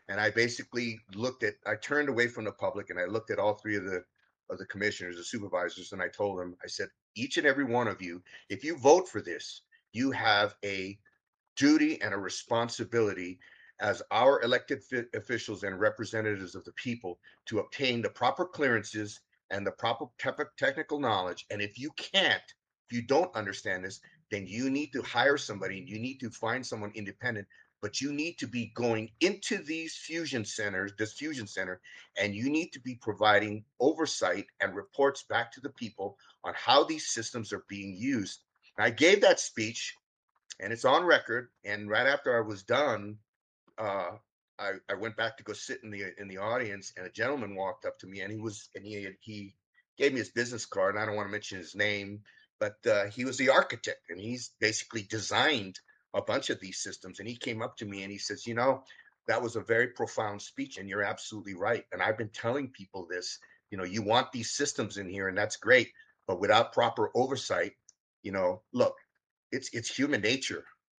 And I basically I turned away from the public and I looked at all three of the commissioners, the supervisors, and I told them, I said, each and every one of you, if you vote for this, you have a duty and a responsibility as our elected officials and representatives of the people to obtain the proper clearances and the proper technical knowledge. And if you can't, if you don't understand this, then you need to hire somebody and you need to find someone independent. But you need to be going into these fusion centers, this fusion center, and you need to be providing oversight and reports back to the people on how these systems are being used. And I gave that speech, and it's on record. And right after I was done, I went back to go sit in the audience, and a gentleman walked up to me, and he gave me his business card. And I don't want to mention his name, but he was the architect, and he's basically designed a bunch of these systems. And he came up to me and he says, that was a very profound speech, and you're absolutely right. And I've been telling people this, you want these systems in here, and that's great, but without proper oversight, look, it's human nature.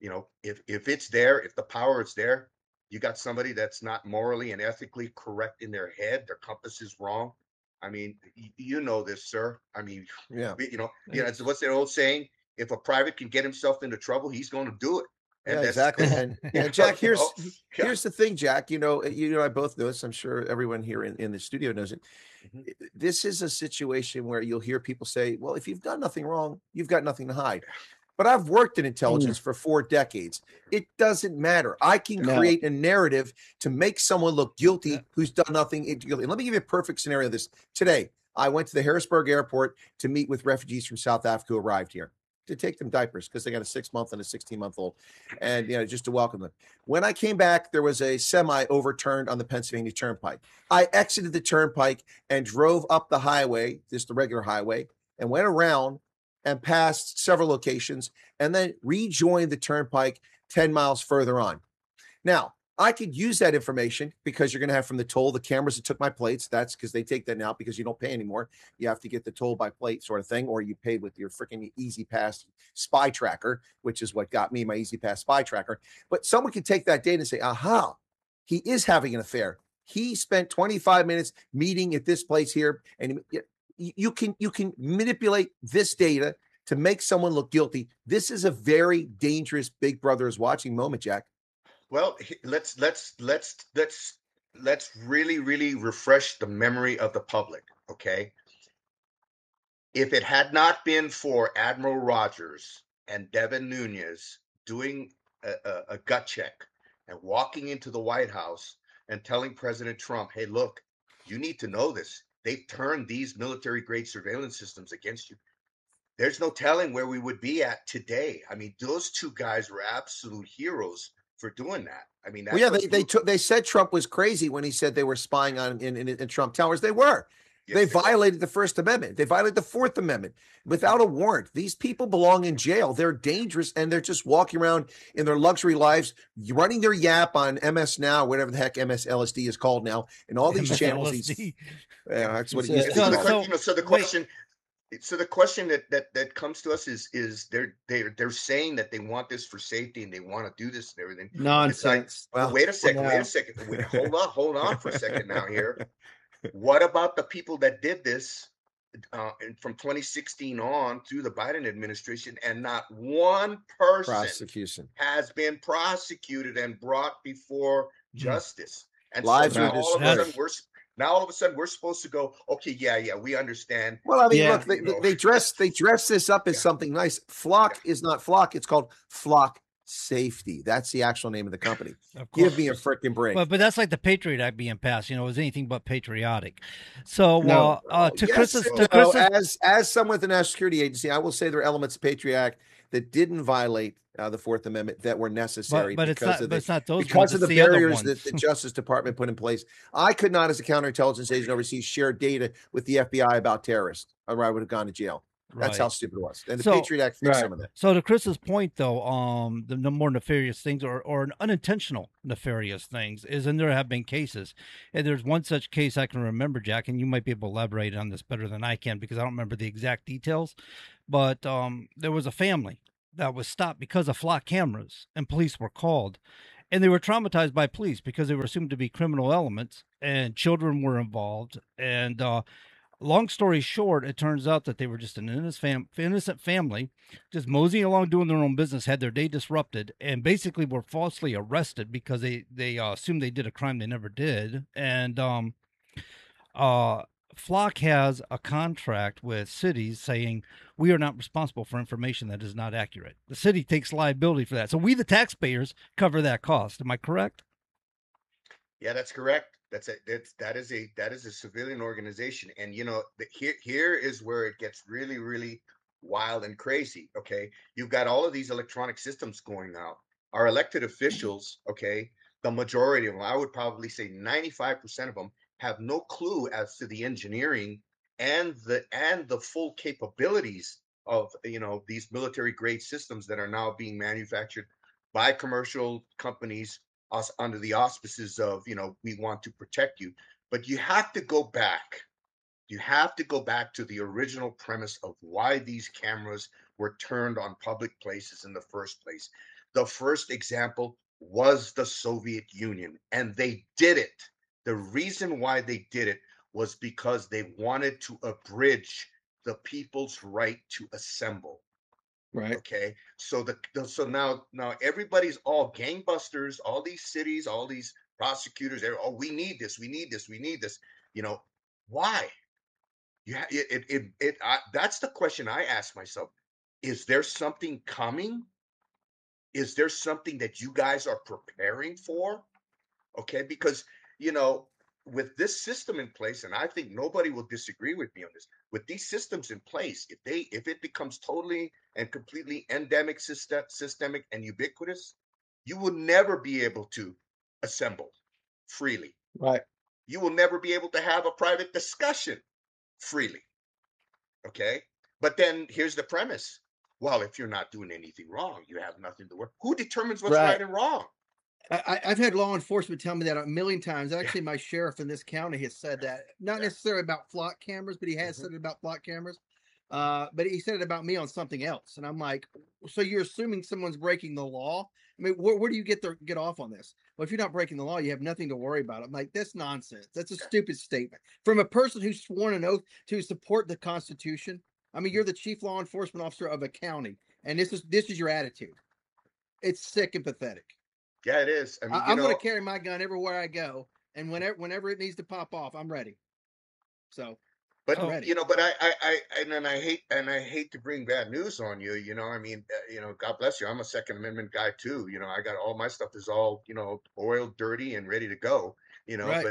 If it's there, if the power is there, you got somebody that's not morally and ethically correct in their head, their compass is wrong. I mean, you know this, sir. I mean, Yeah. It's what's that old saying? If a private can get himself into trouble, he's going to do it. And yeah, exactly. And Jack, here's the thing, Jack. I both know this. I'm sure everyone here in the studio knows it. Mm-hmm. This is a situation where you'll hear people say, well, if you've done nothing wrong, you've got nothing to hide. But I've worked in intelligence for 4 decades. It doesn't matter. I can create a narrative to make someone look guilty who's done nothing. And let me give you a perfect scenario of this. Today, I went to the Harrisburg airport to meet with refugees from South Africa who arrived here, to take them diapers because they got a 6-month and a 16-month-old, and just to welcome them. When I came back, there was a semi overturned on the Pennsylvania Turnpike. I exited the turnpike and drove up the highway, just the regular highway, and went around and passed several locations and then rejoined the turnpike 10 miles further on. Now, I could use that information because you're going to have from the toll, the cameras that took my plates. That's because they take that now because you don't pay anymore. You have to get the toll by plate sort of thing, or you pay with your freaking E-ZPass spy tracker, which is what got me my E-ZPass spy tracker. But someone can take that data and say, aha, he is having an affair. He spent 25 minutes meeting at this place here, and you can manipulate this data to make someone look guilty. This is a very dangerous Big Brother is watching moment, Jack. Well, let's really, really refresh the memory of the public, okay? If it had not been for Admiral Rogers and Devin Nunes doing a gut check and walking into the White House and telling President Trump, hey, look, you need to know this. They've turned these military-grade surveillance systems against you. There's no telling where we would be at today. I mean, those two guys were absolute heroes for doing that. I mean, they said Trump was crazy when he said they were spying on in Trump Towers. They were. Yes, they violated the First Amendment. They violated the Fourth Amendment without a warrant. These people belong in jail. They're dangerous, and they're just walking around in their luxury lives, running their yap on MS Now, whatever the heck MS LSD is called now, and all these channels. That's what it used to be. So the question that comes to us is they're saying that they want this for safety and they want to do this and everything. Nonsense. Like, wait a second. Hold on for a second now here. What about the people that did this from 2016 on through the Biden administration, and not one person has been prosecuted and brought before justice? And lives so are destroyed. All of a sudden we're supposed to go, okay, yeah, we understand. Well, I mean, look, they dress this up as something nice. Flock is not Flock; it's called Flock Safety. That's the actual name of the company. Give me a freaking break. But that's like the Patriot Act being passed. It was anything but patriotic. So as someone with the National Security Agency, I will say there are elements of Patriot Act that didn't violate the Fourth Amendment that were necessary because of the barriers that the Justice Department put in place. I could not, as a counterintelligence agent overseas, share data with the FBI about terrorists, or I would have gone to jail. That's how stupid it was. And the Patriot Act fixed some of that. So to Chris's point, though, the more nefarious things or unintentional nefarious things is, and there have been cases. And there's one such case I can remember, Jack, and you might be able to elaborate on this better than I can because I don't remember the exact details. But there was a family that was stopped because of flock cameras, and police were called. and they were traumatized by police because they were assumed to be criminal elements, and children were involved. And long story short, it turns out that they were just an innocent family, just moseying along doing their own business, had their day disrupted, and basically were falsely arrested because they assumed they did a crime they never did. And Flock has a contract with cities saying we are not responsible for information that is not accurate. The city takes liability for that. So we, the taxpayers, cover that cost. Am I correct? Yeah, that's correct. That is a civilian organization. And here is where it gets really, really wild and crazy. Okay. You've got all of these electronic systems going out. Our elected officials, okay, the majority of them, I would probably say 95% of them, have no clue as to the engineering and the full capabilities of these military grade systems that are now being manufactured by commercial companies under the auspices of we want to protect you. But you have to go back to the original premise of why these cameras were turned on public places in the first place. The first example was the Soviet Union, and they did it. The reason why they did it was because they wanted to abridge the people's right to assemble. Right. Okay. So now everybody's all gangbusters, all these cities, all these prosecutors, we need this. Why? That's the question I ask myself. Is there something coming? Is there something that you guys are preparing for? Okay, because with this system in place, and I think nobody will disagree with me on this, with these systems in place, if it becomes totally and completely endemic, systemic and ubiquitous, you will never be able to assemble freely. Right. You will never be able to have a private discussion freely. Okay. But then here's the premise. Well, if you're not doing anything wrong, you have nothing to worry. Who determines what's right and wrong? I've had law enforcement tell me that a million times. Actually, my sheriff in this county has said that, not necessarily about flock cameras, but he has said it about flock cameras. But he said it about me on something else. And I'm like, so you're assuming someone's breaking the law? I mean, where do you get off on this? Well, if you're not breaking the law, you have nothing to worry about. I'm like, that's nonsense. That's a stupid statement from a person who's sworn an oath to support the Constitution. I mean, you're the chief law enforcement officer of a county, and this is your attitude. It's sick and pathetic. Yeah, it is. I mean, I'm going to carry my gun everywhere I go, and whenever it needs to pop off, I'm ready. So, but but I hate to bring bad news on you. I mean, God bless you. I'm a Second Amendment guy too. I got all my stuff is all oiled, dirty, and ready to go. Right.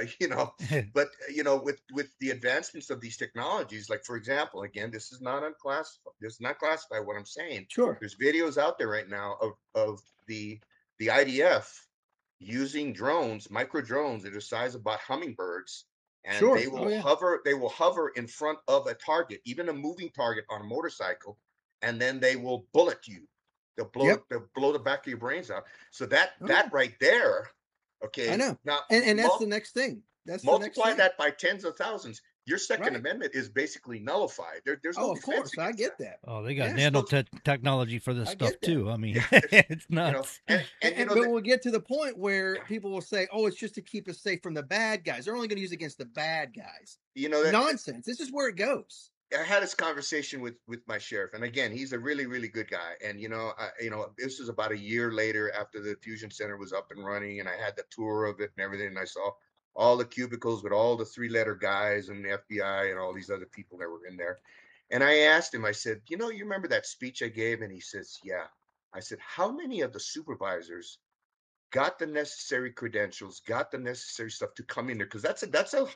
But with the advancements of these technologies, like for example, again, this is not unclassified. This is not classified. What I'm saying. Sure. There's videos out there right now of the IDF using drones, micro drones that are the size of about hummingbirds, and they will hover. They will hover in front of a target, even a moving target on a motorcycle, and then they will bullet you. They'll blow the back of your brains out. So that right there, okay. I know. Now, and that's the next thing. Multiply that by tens of thousands. Your Second Amendment is basically nullified. There's no of course, I get that. Oh, they got nanotechnology for this stuff too. I mean, it's nuts. But we'll get to the point where people will say, "Oh, it's just to keep us safe from the bad guys. They're only going to use it against the bad guys." Nonsense. This is where it goes. I had this conversation with my sheriff, and again, he's a really, really good guy. And this was about a year later after the Fusion Center was up and running, and I had the tour of it and everything, and I saw all the cubicles with all the 3-letter guys and the FBI and all these other people that were in there. And I asked him, I said, you remember that speech I gave? And he says, yeah. I said, how many of the supervisors got the necessary credentials, got the necessary stuff to come in there? Because that's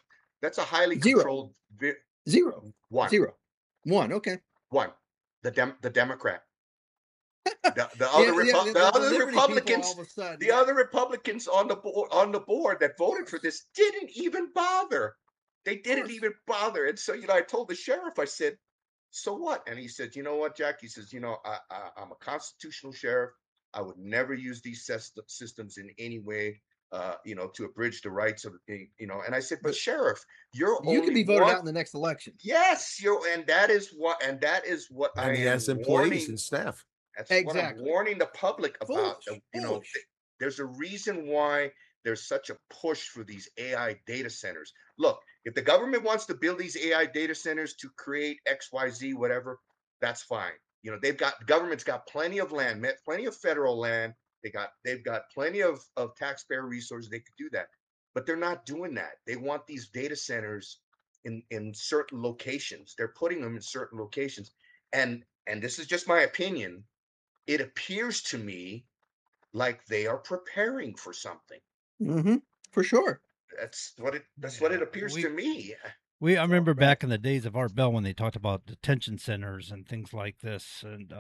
a highly controlled. Zero. One. Zero. One. Okay. One. The Democrat. The other Republicans on the board that voted for this didn't even bother. They didn't even bother. And so I told the sheriff, I said, so what? And he said, you know what, Jack? He says, I'm a constitutional sheriff. I would never use these systems in any way, to abridge the rights of, and I said, but Sheriff, you can be voted out in the next election. Yes, and that is what I am employees and staff. That's what I'm warning the public about. There's a reason why there's such a push for these AI data centers. Look, if the government wants to build these AI data centers to create XYZ, whatever, that's fine. You know, government's got plenty of land, plenty of federal land. They've got plenty of taxpayer resources. They could do that, but they're not doing that. They want these data centers in certain locations. They're putting them in certain locations, and this is just my opinion. It appears to me like they are preparing for something. Mm-hmm. For sure. That's what it appears to me. I remember back in the days of Art Bell when they talked about detention centers and things like this, and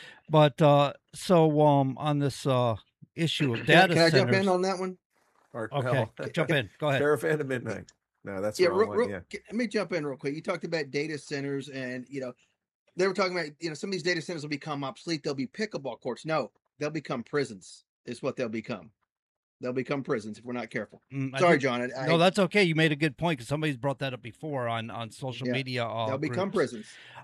so on this issue of data can I centers. jump in on that one? Okay, jump in. Go ahead. Caravan of Midnight. No, that's the wrong one. Let me jump in real quick. You talked about data centers, and they were talking about some of these data centers will become obsolete. They'll be pickleball courts. No, they'll become prisons. Is what they'll become. They'll become prisons if we're not careful. Sorry, John. No, that's okay. You made a good point because somebody's brought that up before on social media. They'll become prisons.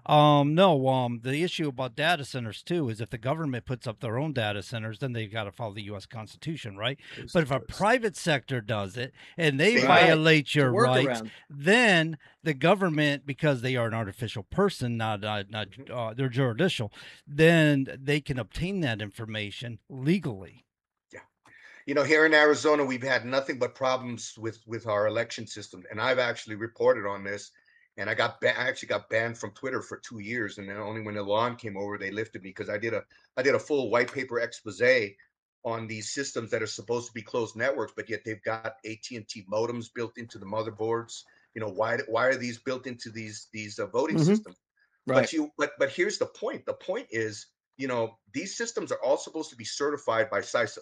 The issue about data centers too is if the government puts up their own data centers, then they've got to follow the U.S. Constitution, right? But if a private sector does it and they violate your rights, then the government, because they are an artificial person, not they're judicial, then they can obtain that information legally. You know, here in Arizona, we've had nothing but problems with our election system, and I've actually reported on this. And I actually got banned from Twitter for 2 years, and then only when Elon came over, they lifted me because I did a full white paper expose on these systems that are supposed to be closed networks, but yet they've got AT&T modems built into the motherboards. You know, why are these built into these voting systems? Right. But here's the point. The point is, these systems are all supposed to be certified by CISA.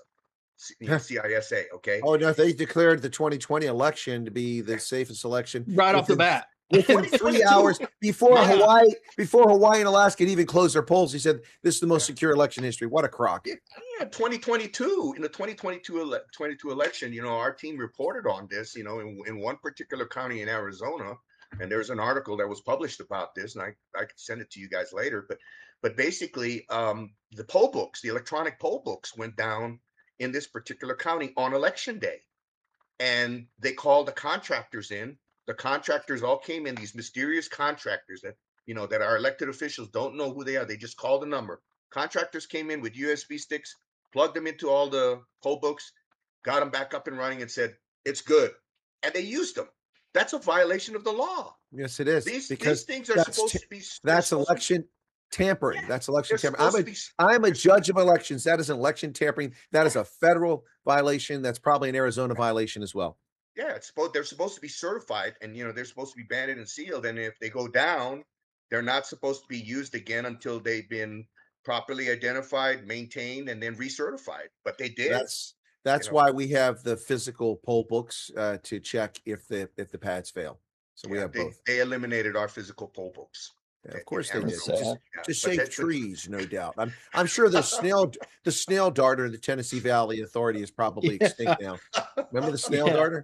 CISA, okay. Oh no, they declared the 2020 election to be the safest election right off the bat. Within 3 hours before Hawaii and Alaska had even closed their polls, he said this is the most secure election in history. What a crock! Yeah, 2022 in the 2022 election, our team reported on this. In one particular county in Arizona, and there's an article that was published about this, and I could send it to you guys later. But basically, the poll books, the electronic poll books, went down in this particular county on election day, and they called the contractors in. The contractors all came in, these mysterious contractors that our elected officials don't know who they are. They just called a number. Contractors came in with USB sticks, plugged them into all the poll books, got them back up and running, and said it's good, and they used them. That's a violation of the law. Yes, it is. These things are supposed to be. That's election tampering. That's election tampering. I'm a judge of elections. That is election tampering. That is a federal violation. That's probably an Arizona violation as well. Yeah, they're supposed to be certified, and they're supposed to be banded and sealed. And if they go down, they're not supposed to be used again until they've been properly identified, maintained, and then recertified. But they did. That's why we have the physical poll books to check if the pads fail. So we have both. They eliminated our physical poll books. Yeah, of course they did. To save trees, no doubt. I'm sure the snail darter in the Tennessee Valley Authority is probably extinct now. Remember the snail darter?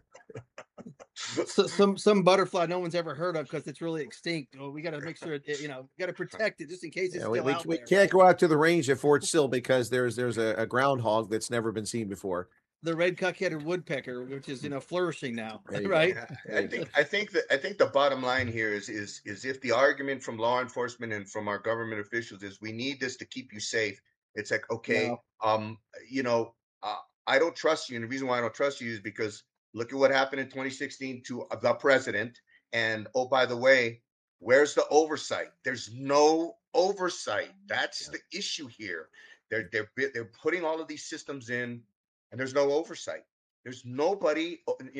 So, some butterfly no one's ever heard of because it's really extinct. Well, we got to make sure got to protect it just in case it's still out there. We can't go out to the range at Fort Sill because there's a groundhog that's never been seen before. The red cock-headed woodpecker, which is flourishing now, right? I think the bottom line here is if the argument from law enforcement and from our government officials is we need this to keep you safe. It's like, okay, no. I don't trust you, and the reason why I don't trust you is because look at what happened in 2016 to the president. And oh, by the way, where's the oversight? There's no oversight. That's the issue here. They're putting all of these systems in, and there's no oversight. There's nobody,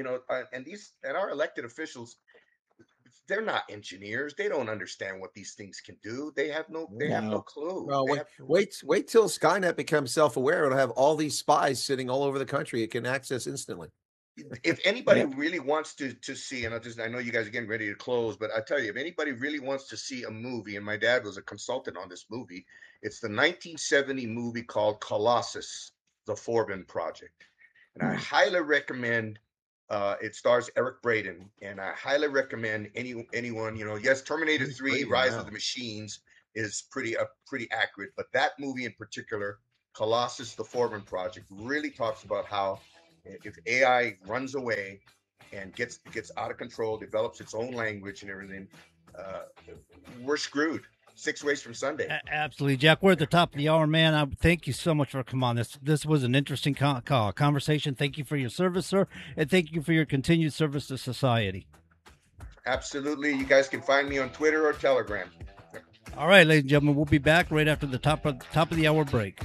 and our elected officials, they're not engineers. They don't understand what these things can do. They have no clue. Well, wait till Skynet becomes self-aware. It'll have all these spies sitting all over the country. It can access instantly. If anybody really wants to see, and I know you guys are getting ready to close, but I tell you, if anybody really wants to see a movie, and my dad was a consultant on this movie, it's the 1970 movie called Colossus, The Forbin Project. And I highly recommend, it stars Eric Braeden, and I highly recommend anyone, yes, Terminator 3, Rise of the Machines is pretty accurate, but that movie in particular, Colossus, the Foreman Project, really talks about how if AI runs away and gets out of control, develops its own language and everything, we're screwed. 6 ways from Sunday. Absolutely, Jack. We're at the top of the hour, man. Thank you so much for coming on. This was an interesting conversation. Thank you for your service, sir, and thank you for your continued service to society. Absolutely. You guys can find me on Twitter or Telegram. All right, ladies and gentlemen, we'll be back right after the top of the hour break.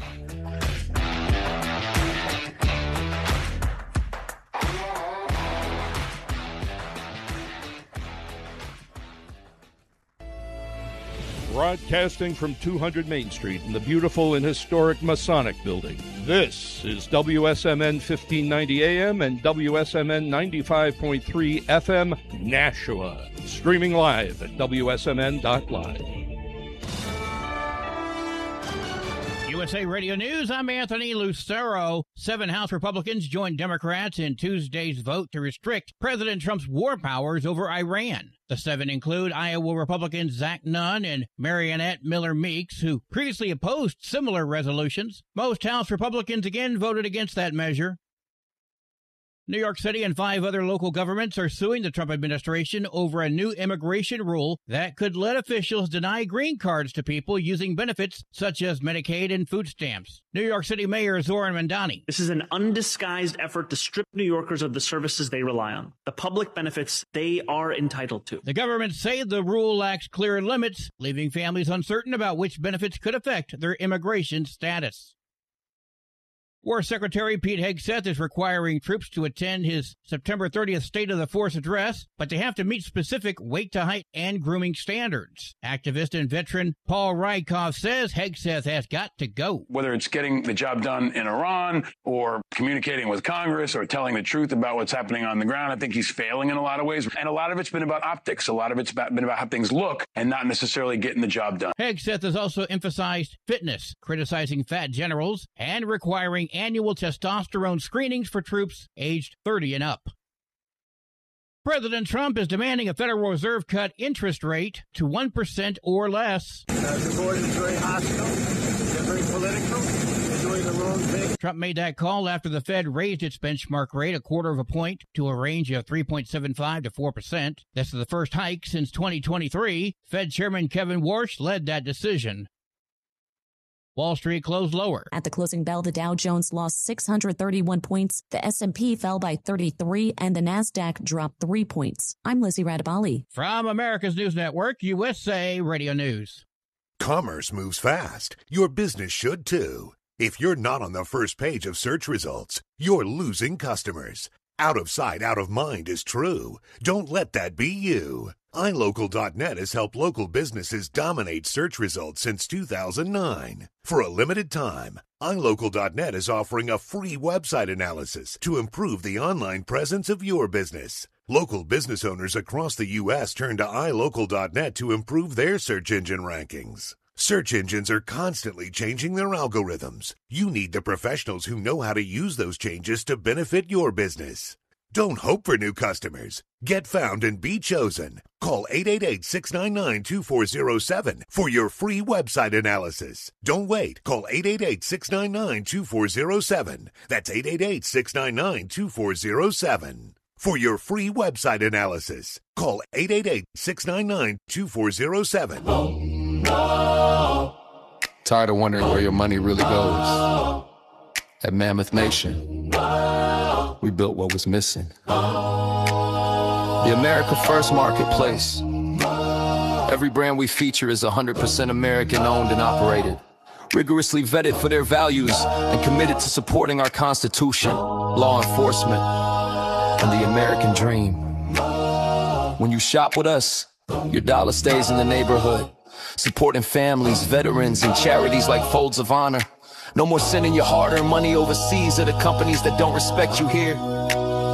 Broadcasting from 200 Main Street in the beautiful and historic Masonic Building. This is WSMN 1590 AM and WSMN 95.3 FM Nashua. Streaming live at WSMN.live. USA Radio News, I'm Anthony Lucero. 7 House Republicans joined Democrats in Tuesday's vote to restrict President Trump's war powers over Iran. The 7 include Iowa Republicans Zach Nunn and Mariannette Miller Meeks, who previously opposed similar resolutions. Most House Republicans again voted against that measure. New York City and 5 other local governments are suing the Trump administration over a new immigration rule that could let officials deny green cards to people using benefits such as Medicaid and food stamps. New York City Mayor Zoran Mandani. This is an undisguised effort to strip New Yorkers of the services they rely on, the public benefits they are entitled to. The government say the rule lacks clear limits, leaving families uncertain about which benefits could affect their immigration status. War Secretary Pete Hegseth is requiring troops to attend his September 30th State of the Force address, but they have to meet specific weight to height and grooming standards. Activist and veteran Paul Rykov says Hegseth has got to go. Whether it's getting the job done in Iran or communicating with Congress or telling the truth about what's happening on the ground, I think he's failing in a lot of ways. And a lot of it's been about optics. A lot of it's been about how things look and not necessarily getting the job done. Hegseth has also emphasized fitness, criticizing fat generals, and requiring annual testosterone screenings for troops aged 30 and up. President Trump is demanding a Federal Reserve cut interest rate to 1% or less. The board is very hostile. They're very political. They're doing the wrong thing. Trump made that call after the Fed raised its benchmark rate 1/4 point to a range of 3.75 to 4%. This is the first hike since 2023. Fed Chairman Kevin Warsh led that decision. Wall Street closed lower. At the closing bell, the Dow Jones lost 631 points, the S&P fell by 33, and the Nasdaq dropped 3 points. I'm Lizzie Radabali. From America's News Network, USA Radio News. Commerce moves fast. Your business should too. If you're not on the first page of search results, you're losing customers. Out of sight, out of mind is true. Don't let that be you. iLocal.net has helped local businesses dominate search results since 2009. For a limited time, iLocal.net is offering a free website analysis to improve the online presence of your business. Local business owners across the U.S. turn to iLocal.net to improve their search engine rankings. Search engines are constantly changing their algorithms. You need the professionals who know how to use those changes to benefit your business. Don't hope for new customers. Get found and be chosen. Call 888-699-2407 for your free website analysis. Don't wait. Call 888-699-2407. That's 888-699-2407. For your free website analysis, call 888-699-2407. Tired of wondering where your money really goes? At Mammoth Nation, we built what was missing. The America First Marketplace. Every brand we feature is 100% American owned and operated, rigorously vetted for their values and committed to supporting our Constitution, law enforcement, and the American dream. When you shop with us, your dollar stays in the neighborhood, supporting families, veterans, and charities like Folds of Honor. No more sending your hard-earned money overseas to the companies that don't respect you here.